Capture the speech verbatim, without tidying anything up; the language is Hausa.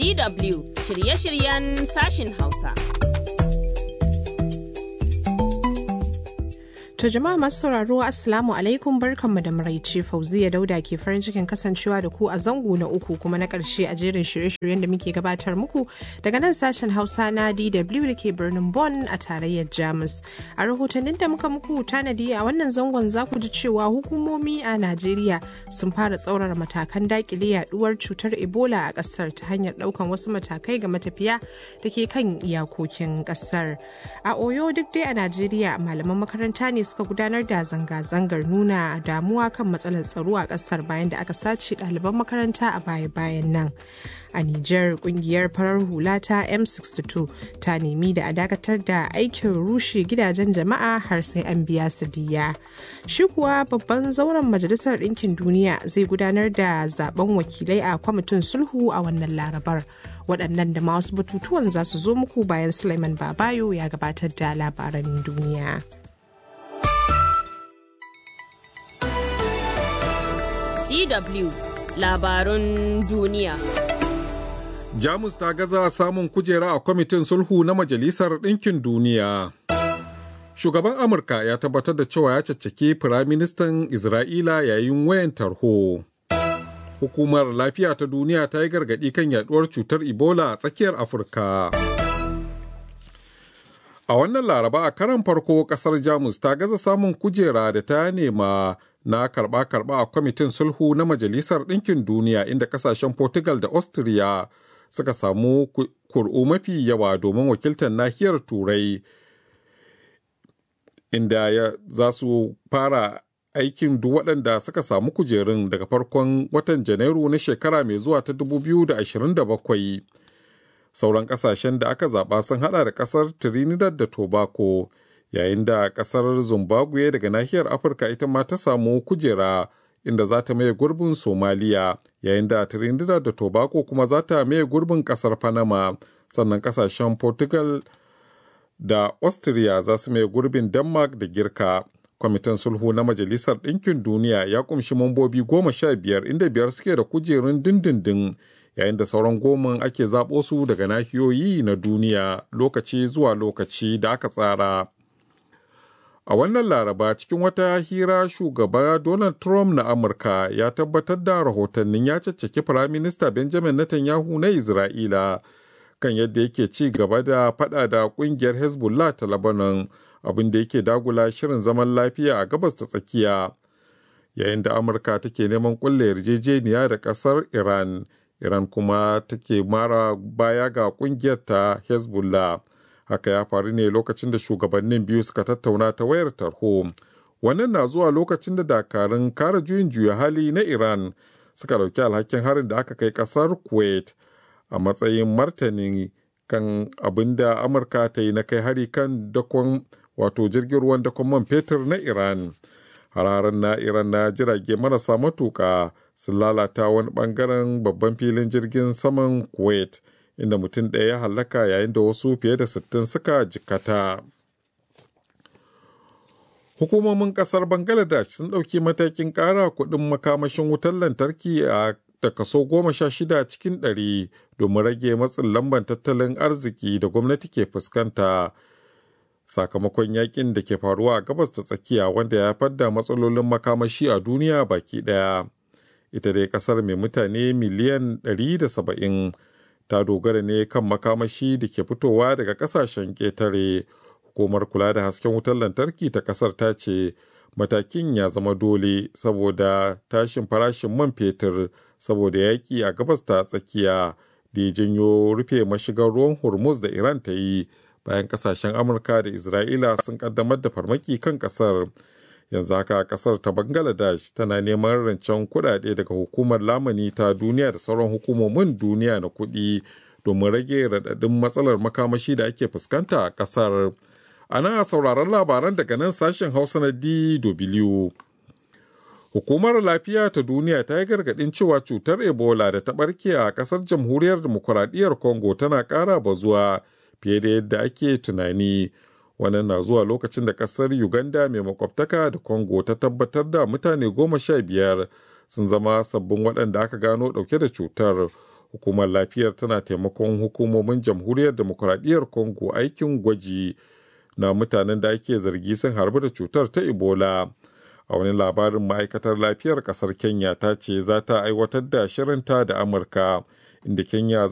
D W shirye-shiryen sashin Hausa. To jama'a masu sauraro Assalamu alaikum, barkanmu da maraice. Fauziya Dauda ke farin cikin kasancewa da ku a zango na uku kuma na ƙarshe a jerin shirye-shiryen da muke gabatar muku daga nan sashen Hausa na D W da ke birnin Bonn a tarayyar Jamus. A rahotannin da muka muku tanadi a wannan zangon za ku ji cewa hukumomi a Najeriya sun fara tsaurara matakan dakile yaduwar cutar Ebola a ƙasar ta hanyar ɗaukan wasu matakai ga matafiya da ke kan iyakokin ƙasar. A Oyo duk dai a Najeriya malaman makaranta ne suka gudanar da zanga-zangar nuna damuwa kan matsalar tsaro a kasar bayan da aka sace ɗaliban makaranta a baya-bayan nan. A Nijar kungiyar farar hula ta M sixty-two ta nemi da a dakatar da aikin rushe gidajen jama'a har sai an biya su diya. Shi kuwa babban zauren Majalisar Ɗinkin Duniya zai gudanar da zaben wakilai a kwamitin sulhu a wannan larabar. Waɗannan da ma wasu batutuwan za su zo muku bayan Suleiman Babayo ya gabatar da labaran duniya. D W labarun duniya. Jamus ta gaza samun kujera a kwamitin sulhu na Majalisar Ɗinkin Duniya. Shugaban Amurka ya tabbatar da cewa ya caccaki Firaministan Isra'ila yayin wayan tarho. Hukumar Lafiya ta Duniya ta yi gargaɗi kan yaduwar cutar Ebola a tsakiyar Afirka. A wannan Laraba a karan farko ƙasar Jamus ta gaza samun kujera da ta nema na karɓa-karɓa a kwamitin sulhu na Majalisar Ɗinkin Duniya, inda ƙasashen Portugal da Austria suka samu kur'u mafi yawa domin wakiltar nahiyar Turai, inda ya za su fara aikin duk waɗanda suka samu kujerun daga farkon watan Janairu na shekara mai zuwa ta dubu biyu da ashirin da bakwai. Sauran ƙasashen da aka zaɓa sun haɗa da ƙasar Trinidad da Tobago, yayin da kasar Zimbabwe daga nahiyar Afirka ita ma ta samu kujera inda za ta maye gurbin Somaliya, yayin da Trinidad da Tobago kuma za ta maye gurbin kasar Panama, sannan kasashen Portugal da Austria za su maye gurbin Denmark da Girka. Kwamitin sulhu na Majalisar Ɗinkin Duniya ya kumshi mambobi goma sha biyar, inda biyar suke da kujerun dindindin, yayin da sauran goma ake zaɓo su daga nahiyoyi na duniya lokaci zuwa lokaci da aka tsara. A wannan Laraba cikin wata hira shugaba Donald Trump na Amurka ya tabbatar da rahotannin ya caccaki Firaminista Benjamin Netanyahu na Isra'ila kan yadda yake ci gaba da fada da kungiyar Hezbollah ta Lebanon, abin da yake dagula shirin zaman lafiya a gabas ta tsakiya. Yayin da Amurka take neman kulle yarjejeniya da kasar Iran, Iran kuma take mara baya ga kungiyar ta Hezbollah. Haka ya faru ne lokacin da shugabannin biyu suka tattauna ta wayar tarho. Wannan na zuwa lokacin da dakarun kare juyin juya hali na Iran suka ɗauki alhakin harin da aka kai ƙasar Kuwait a matsayin martani kan abin da Amurka ta yi na kai hari kan dakon wato jirgin ruwan dakon man fetur na Iran. Hararen na Iran na jirage marasa matuƙa sun lalata wani ɓangaren babban filin jirgin saman Kuwait, inda mutum ɗaya ya hallaka yayin da wasu fiye da sittin suka jikkata. Hukumomin ƙasar Bangladesh sun ɗauki matakin ƙara kuɗin makamashin wutar lantarki a da kaso goma sha shida cikin ɗari domin rage matsin lambar tattalin arziki da gwamnati ke fuskanta sakamakon yakin da ke faruwa a gabas ta tsakiya, wanda ya haifar da matsalolin makamashi a duniya baki ɗaya. Ita dai ƙasar mai mutane miliyan ɗari da saba'in ta dogara ne kan makamashi da ke fitowa daga kasashen ƙetare. Hukumar kula da hasken wutar lantarki ta ƙasar ta ce matakin ya zama dole saboda tashin farashin man fetur saboda yaƙi a gabas ta tsakiya da ya janyo rufe mashigar ruwan Hormuz da Iran ta yi bayan ƙasashen Amurka da Isra'ila sun ƙaddamar da farmaki kan ƙasar. Yanzu haka ƙasar ta Bangladesh tana neman rancen kuɗaɗe daga hukumar lamani ta duniya da sauran hukumomin duniya na kuɗi domin rage raɗaɗin matsalar makamashi da ake fuskanta a ƙasar. Ana sauraron labaran daga nan sashen Hausa na D W. Hukumar Lafiya ta Duniya ta yi gargaɗin cewa cutar Ebola da ta ɓarke a ƙasar Jamhuriyar Dimokuraɗiyyar Congo tana ƙara bazuwa fiye da yadda ake tunani. Wannan na zuwa lokacin da ƙasar Uganda mai makwabtaka da Congo ta tabbatar da mutane goma sha biyar sun zama sabbin waɗanda aka gano ɗauke da cutar. Hukumar lafiyar tana taimakon hukumomin jamhuriyar demokuraɗiyyar Congo aikin gwaji na mutanen da ake zargi sun harbu da cutar ta Ebola. A wani labarin, ma'aikatar lafiyar ƙasar Kenya ta ce za ta aiwatar da shirinta da Amurka, inda Kenya